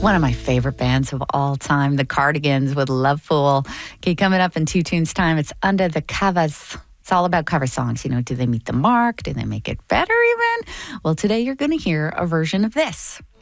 One of my favorite bands of all time, the Cardigans with Love Fool. Okay, coming up in 2 tunes time, it's Under the Covers. It's all about cover songs. Do they meet the mark? Do they make it better even? Well, today you're going to hear a version of this.